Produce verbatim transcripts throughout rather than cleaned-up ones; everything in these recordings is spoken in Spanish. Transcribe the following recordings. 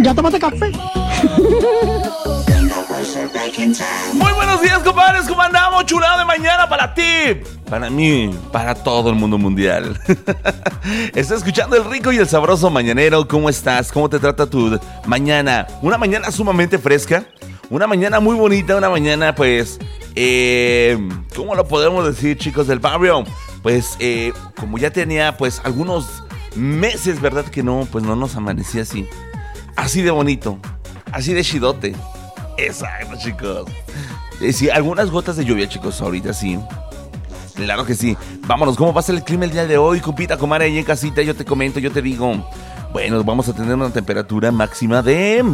¿Ya tomaste café? Muy buenos días, compadres. ¿Cómo andamos? Chulada de mañana para ti, para mí, para todo el mundo mundial. Estás escuchando el rico y el sabroso mañanero. ¿Cómo estás? ¿Cómo te trata tu mañana? Una mañana sumamente fresca. Una mañana muy bonita. Una mañana, pues, eh, ¿cómo lo podemos decir, chicos del barrio? Pues, eh, como ya tenía, pues, algunos meses, ¿verdad? Que no, pues, no nos amanecía así. Así de bonito. Así de chidote. Exacto, chicos. Eh, sí, algunas gotas de lluvia, chicos, ahorita sí. Claro que sí. Vámonos, ¿cómo va a ser el clima el día de hoy? Compita, comadre, ahí en casita, yo te comento, yo te digo. Bueno, vamos a tener una temperatura máxima de...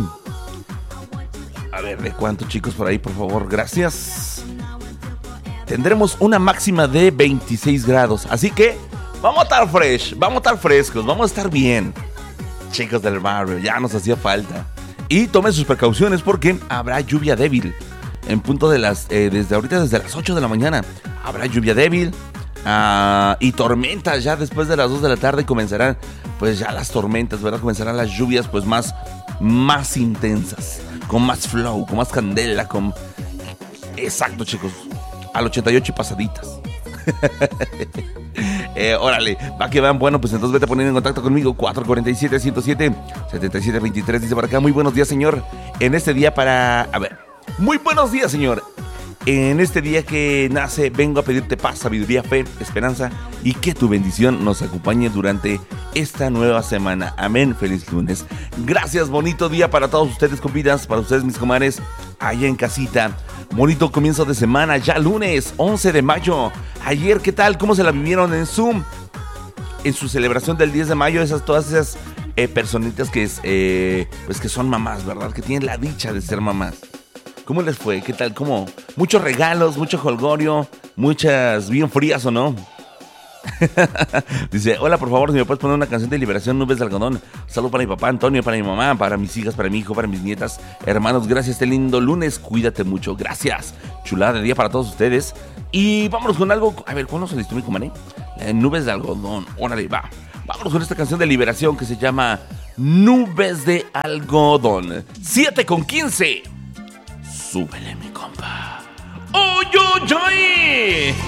A ver, ¿de cuánto, chicos, por ahí, por favor? Gracias. Tendremos una máxima de veintiséis grados. Así que vamos a estar fresh, vamos a estar frescos, vamos a estar bien. Chicos del barrio, ya nos hacía falta. Y tomen sus precauciones porque habrá lluvia débil. En punto de las, eh, desde ahorita, desde las ocho de la mañana, habrá lluvia débil uh, y tormentas. Ya después de las dos de la tarde comenzarán, pues ya las tormentas, ¿verdad? Comenzarán las lluvias, pues más, más intensas, con más flow, con más candela, con... Exacto, chicos, al ochenta y ocho y pasaditas. Eh, órale, va que van. Bueno, pues entonces vete a poner en contacto conmigo. Cuatro cuatro siete, ciento siete, setenta y siete veintitrés. Dice por acá, muy buenos días, señor. En este día para... A ver, muy buenos días, señor. En este día que nace, vengo a pedirte paz, sabiduría, fe, esperanza y que tu bendición nos acompañe durante esta nueva semana. Amén, feliz lunes. Gracias, bonito día para todos ustedes, compitas, para ustedes, mis comadres, allá en casita. Bonito comienzo de semana, ya lunes, once de mayo. Ayer, ¿qué tal? ¿Cómo se la vivieron en Zoom? En su celebración del diez de mayo, esas, todas esas eh, personitas que, es, eh, pues que son mamás, ¿verdad? Que tienen la dicha de ser mamás. ¿Cómo les fue? ¿Qué tal? ¿Cómo? Muchos regalos, mucho jolgorio, muchas bien frías, ¿o no? Dice, hola, por favor, si me puedes poner una canción de Liberación, Nubes de Algodón. Saludos para mi papá Antonio, para mi mamá, para mis hijas, para mi hijo, para mis nietas, hermanos. Gracias, este lindo lunes, cuídate mucho. Gracias, chulada de día para todos ustedes. Y vámonos con algo, a ver, ¿cuándo se listo mi comadre? Eh, Nubes de Algodón, órale, va. Vámonos con esta canción de Liberación que se llama Nubes de Algodón. siete con quince. Súbele, mi compa. ¡Oh, yo, yo!